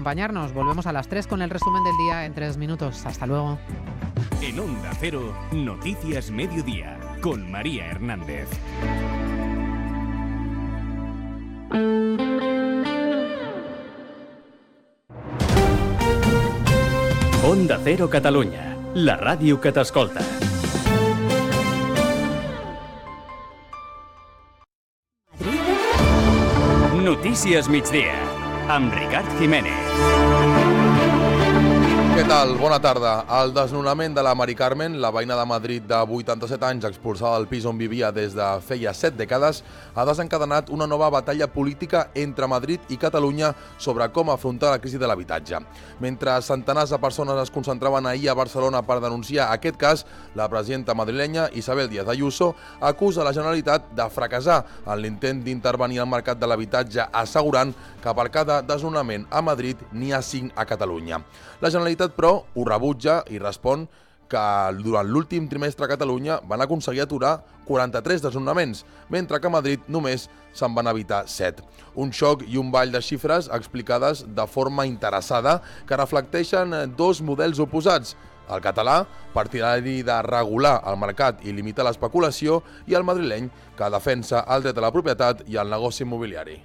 acompañarnos. Volvemos a las 3 con el resumen del día en 3 minutos. Hasta luego. En Onda Cero, Noticias Mediodía, con María Hernández. Onda Cero Catalunya, la ràdio que t'escolta. Notícies migdia, amb Ricard Jiménez. Què tal? Bona tarda. El desnonament de la Mari Carmen, la veïna de Madrid de 87 anys expulsada del pis on vivia des de feia 7 dècades, ha desencadenat una nova batalla política entre Madrid i Catalunya sobre com afrontar la crisi de l'habitatge. Mentre centenars de persones es concentraven ahir a Barcelona per denunciar aquest cas, la presidenta madrilenya Isabel Díaz Ayuso acusa la Generalitat de fracassar en l'intent d'intervenir al mercat de l'habitatge, assegurant que per cada desnonament a Madrid n'hi ha 5 a Catalunya. La Generalitat, però, ho rebutja i respon que durant l'últim trimestre a Catalunya van aconseguir aturar 43 desnonaments, mentre que a Madrid només se'n van evitar 7. Un xoc i un ball de xifres explicades de forma interessada que reflecteixen dos models oposats. El català, partidari de regular el mercat i limitar l'especulació, i el madrileny, que defensa el dret a la propietat i el negoci immobiliari.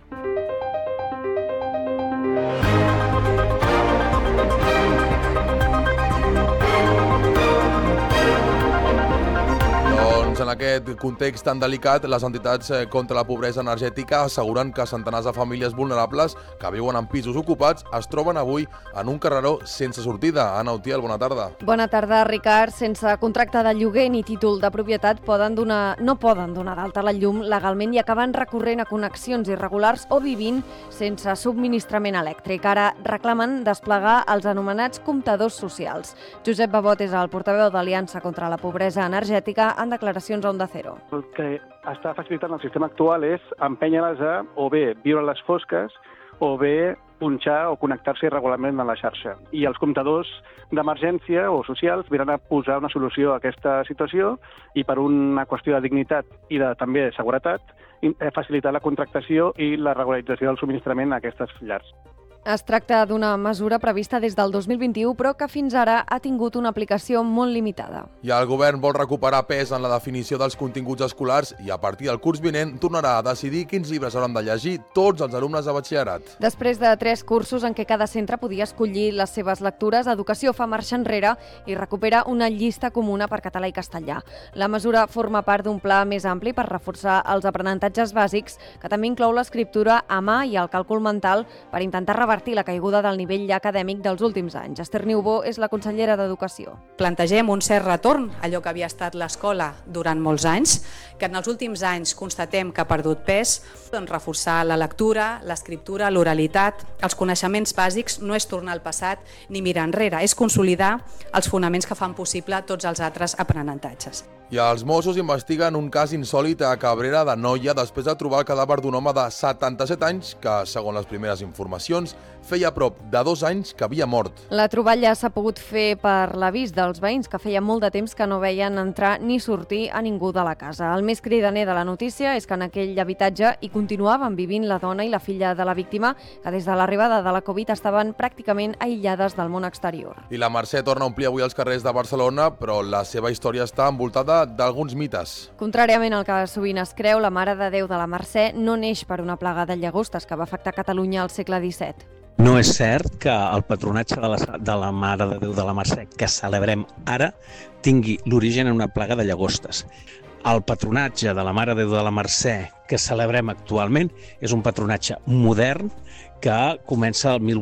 En aquest context tan delicat, les entitats contra la pobresa energètica asseguren que centenars de famílies vulnerables que viuen en pisos ocupats es troben avui en un carreró sense sortida. Anna Utiel, bona tarda. Bona tarda, Ricard. Sense contracte de lloguer ni títol de propietat no poden donar d'alta la llum legalment i acaben recorrent a connexions irregulars o vivint sense subministrament elèctric. Ara reclamen desplegar els anomenats comptadors socials. Josep Babot és el portaveu d'Aliança contra la Pobresa Energètica en declaracions a Onda Cero. El que està facilitant el sistema actual és empènyer-les a o bé viure a les fosques o bé punxar o connectar-se irregularment a la xarxa. I els comptadors d'emergència o socials vindran a posar una solució a aquesta situació i per una qüestió de dignitat i també de seguretat facilitar la contractació i la regularització del subministrament a aquestes llars. Es tracta d'una mesura prevista des del 2021, però que fins ara ha tingut una aplicació molt limitada. I el govern vol recuperar pes en la definició dels continguts escolars i a partir del curs vinent tornarà a decidir quins llibres hauran de llegir tots els alumnes de batxillerat. Després de 3 cursos en què cada centre podia escollir les seves lectures, Educació fa marxa enrere i recupera una llista comuna per català i castellà. La mesura forma part d'un pla més ampli per reforçar els aprenentatges bàsics, que també inclou l'escriptura a mà i el càlcul mental per intentar revertir la caiguda del nivell acadèmic dels últims anys. Esther Niubó és la consellera d'Educació. Plantegem un cert retorn a allò que havia estat l'escola durant molts anys, que en els últims anys constatem que ha perdut pes. Reforçar la lectura, l'escriptura, l'oralitat, els coneixements bàsics no és tornar al passat ni mirar enrere, és consolidar els fonaments que fan possible tots els altres aprenentatges. I els Mossos investiguen un cas insòlit a Cabrera d'Anoia després de trobar el cadàver d'un home de 77 anys que, segons les primeres informacions, feia prop de 2 anys que havia mort. La troballa s'ha pogut fer per l'avís dels veïns que feia molt de temps que no veien entrar ni sortir a ningú de la casa. El més cridaner de la notícia és que en aquell habitatge hi continuaven vivint la dona i la filla de la víctima, que des de l'arribada de la Covid estaven pràcticament aïllades del món exterior. I la Mercè torna a omplir avui els carrers de Barcelona, però la seva història està envoltada d'alguns mites. Contràriament al que sovint es creu, la Mare de Déu de la Mercè no neix per una plaga de llagostes que va afectar Catalunya al segle XVII. No és cert que el patronatge de la Mare de Déu de la Mercè que celebrem ara tingui l'origen en una plaga de llagostes. El patronatge de la Mare de Déu de la Mercè que celebrem actualment és un patronatge modern que comença el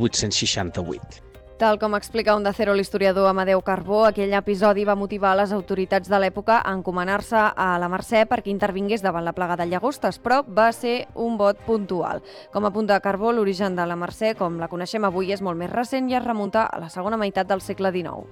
1868. Tal com explica Onda Cero l'historiador Amadeu Carbó, aquell episodi va motivar les autoritats de l'època a encomanar-se a la Mercè perquè intervingués davant la plaga de llagostes, però va ser un vot puntual. Com apunta Carbó, l'origen de la Mercè, com la coneixem avui, és molt més recent i es remunta a la segona meitat del segle XIX.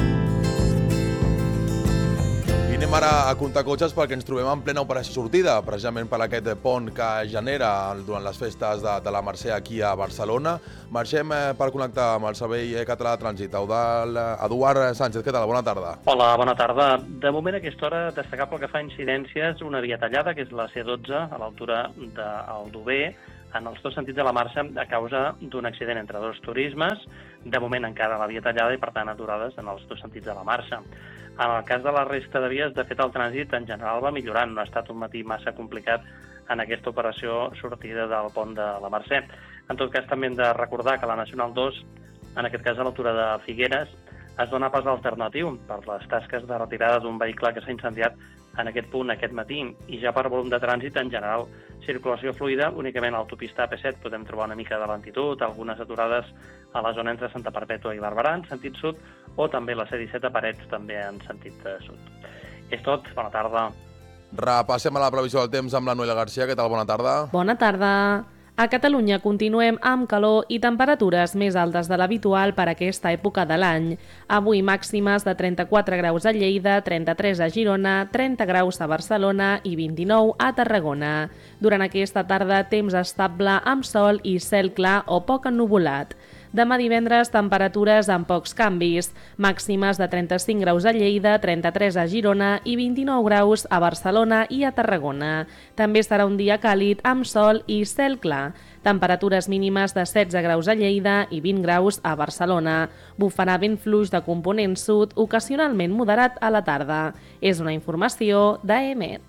I anem ara a comptar cotxes perquè ens trobem en plena operació sortida, precisament per aquest pont que genera durant les festes de la Mercè aquí a Barcelona. Marxem per connectar amb el Servei Català de Trànsit. Eduard Sánchez, què tal? Bona tarda. Hola, bona tarda. De moment, a aquesta hora, destacable que fa incidències una via tallada, que és la C12, a l'altura d'Aldover, en els dos sentits de la marxa a causa d'un accident entre dos turismes, de moment encara la via tallada i, per tant, aturades en els dos sentits de la marxa. En el cas de la resta de vies, de fet, el trànsit en general va millorant. No ha estat un matí massa complicat en aquesta operació sortida del pont de la Mercè. En tot cas, també hem de recordar que la Nacional 2, en aquest cas a l'altura de Figueres, es dona pas alternatiu per les tasques de retirada d'un vehicle que s'ha incendiat en aquest punt aquest matí, i ja per volum de trànsit en general, circulació fluida, únicament a l'autopista AP7 podem trobar una mica de lentitud, algunes aturades a la zona entre Santa Perpètua i Barberà en sentit sud, o també la C-17 a Parets també en sentit sud. És tot, bona tarda. Repassem a la previsió del temps amb la Noelia Garcia. Què tal? Bona tarda. Bona tarda. A Catalunya continuem amb calor i temperatures més altes de l'habitual per a aquesta època de l'any. Avui màximes de 34 graus a Lleida, 33 a Girona, 30 graus a Barcelona i 29 a Tarragona. Durant aquesta tarda, temps estable amb sol i cel clar o poc ennuvolat. Demà divendres, temperatures amb pocs canvis. Màximes de 35 graus a Lleida, 33 a Girona i 29 graus a Barcelona i a Tarragona. També serà un dia càlid amb sol i cel clar. Temperatures mínimes de 16 graus a Lleida i 20 graus a Barcelona. Bufarà vent fluix de component sud, ocasionalment moderat a la tarda. És una informació d'EMET.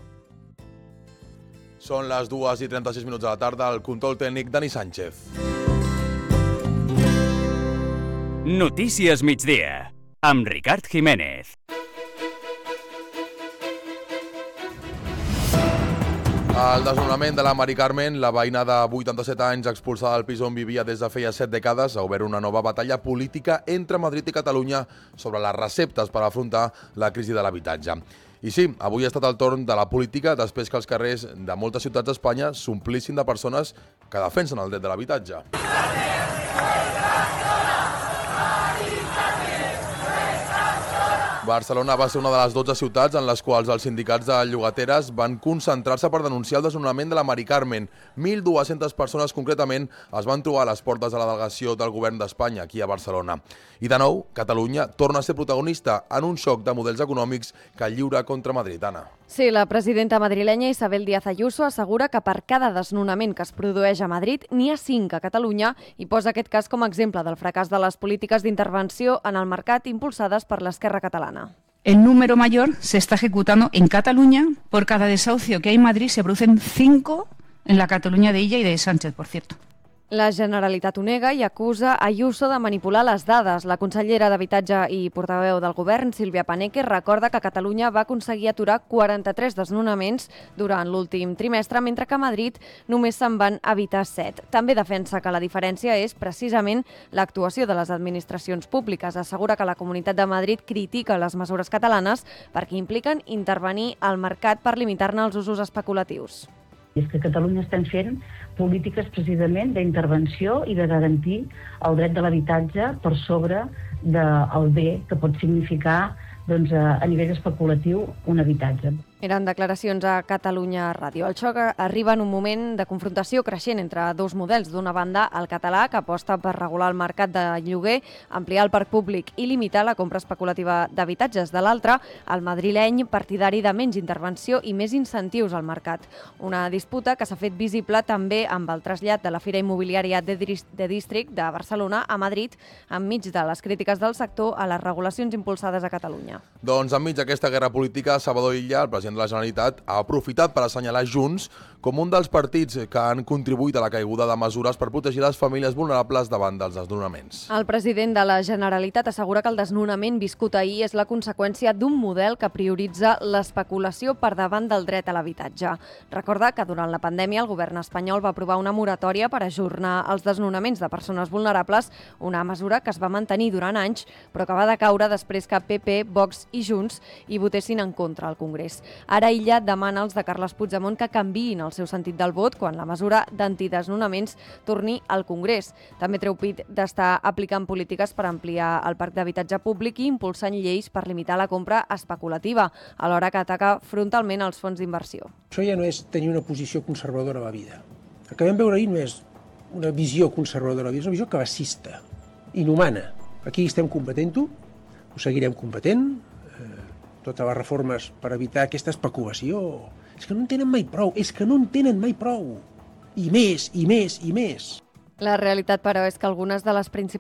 Són les 2:36 de la tarda. El control tècnic, Dani Sánchez. Notícies migdia, amb Ricard Jiménez. El desnonament de la Mari Carmen, la veïna de 87 anys expulsada del pis on vivia des de feia 7 dècades, ha obert una nova batalla política entre Madrid i Catalunya sobre les receptes per afrontar la crisi de l'habitatge. I sí, avui ha estat el torn de la política després que els carrers de moltes ciutats d'Espanya s'omplissin de persones que defensen el dret de l'habitatge. Barcelona va ser una de les 12 ciutats en les quals els sindicats de llogateres van concentrar-se per denunciar el desnonament de la Mari Carmen. 1.200 persones concretament es van trobar a les portes de la delegació del govern d'Espanya aquí a Barcelona. I de nou, Catalunya torna a ser protagonista en un xoc de models econòmics que lliura contra Madrid. Anna. Sí, la presidenta madrilenya Isabel Díaz Ayuso assegura que per cada desnonament que es produeix a Madrid n'hi ha 5 a Catalunya i posa aquest cas com a exemple del fracàs de les polítiques d'intervenció en el mercat impulsades per l'Esquerra catalana. El número mayor se está ejecutando en Cataluña. Por cada desahucio que hay en Madrid se producen 5 en la Cataluña de Illa y de Sánchez, por cierto. La Generalitat ho nega i acusa Ayuso de manipular les dades. La consellera d'Habitatge i portaveu del govern, Sílvia Paneque, recorda que Catalunya va aconseguir aturar 43 desnonaments durant l'últim trimestre, mentre que a Madrid només se'n van evitar 7. També defensa que la diferència és precisament l'actuació de les administracions públiques. Assegura que la Comunitat de Madrid critica les mesures catalanes perquè impliquen intervenir al mercat per limitar-ne els usos especulatius. És que a Catalunya estem fent polítiques precisament d'intervenció i de garantir el dret de l'habitatge per sobre del bé que pot significar a nivell especulatiu un habitatge. Eren declaracions a Catalunya Ràdio. El xoc arriba en un moment de confrontació creixent entre dos models. D'una banda, el català, que aposta per regular el mercat de lloguer, ampliar el parc públic i limitar la compra especulativa d'habitatges. De l'altra, el madrileny, partidari de menys intervenció i més incentius al mercat. Una disputa que s'ha fet visible també amb el trasllat de la Fira Immobiliària de District de Barcelona a Madrid, enmig de les crítiques del sector a les regulacions impulsades a Catalunya. Doncs enmig d'aquesta guerra política, Salvador Illa, el president de la Generalitat, ha aprofitat per assenyalar Junts com un dels partits que han contribuït a la caiguda de mesures per protegir les famílies vulnerables davant dels desnonaments. El president de la Generalitat assegura que el desnonament viscut ahir és la conseqüència d'un model que prioritza l'especulació per davant del dret a l'habitatge. Recorda que durant la pandèmia el govern espanyol va aprovar una moratòria per ajornar els desnonaments de persones vulnerables, una mesura que es va mantenir durant anys, però que va decaure després que PP, Vox i Junts hi votessin en contra al Congrés. Ara Illa demana als de Carles Puigdemont que canviïn el seu sentit del vot quan la mesura d'antidesnonaments torni al Congrés. També treu pit d'estar aplicant polítiques per ampliar el parc d'habitatge públic i impulsant lleis per limitar la compra especulativa, alhora que ataca frontalment els fons d'inversió. Això ja no és tenir una posició conservadora a la vida. El que vam veure ahir no és una visió conservadora a la vida, és una visió classista, inhumana. Aquí estem combatent-ho, ho seguirem combatent, totes les reformes per evitar aquesta especulació. És que no en tenen mai prou, I més, i més, i més. La realitat, però, és que algunes de les principals